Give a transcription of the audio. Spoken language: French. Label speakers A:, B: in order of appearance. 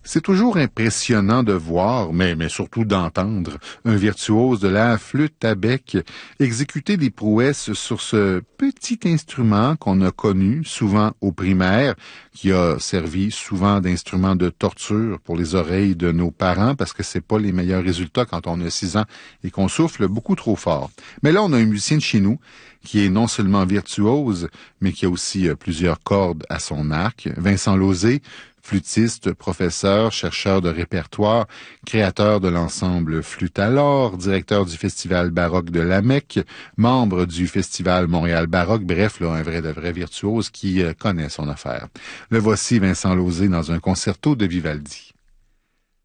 A: C'est toujours impressionnant de voir, mais surtout d'entendre, un virtuose de la flûte à bec exécuter des prouesses sur ce petit instrument qu'on a connu souvent au primaire, qui a servi souvent d'instrument de torture pour les oreilles de nos parents, parce que c'est pas les meilleurs résultats quand on a 6 ans et qu'on souffle beaucoup trop fort. Mais là, on a un musicien de chez nous qui est non seulement virtuose, mais qui a aussi plusieurs cordes à son arc. Vincent Lauzé, flûtiste, professeur, chercheur de répertoire, créateur de l'ensemble Flûte à l'or, directeur du Festival baroque de la Mecque, membre du Festival Montréal baroque, bref, là, un vrai de vrai virtuose qui connaît son affaire. Le voici Vincent Lauzé dans un concerto de Vivaldi.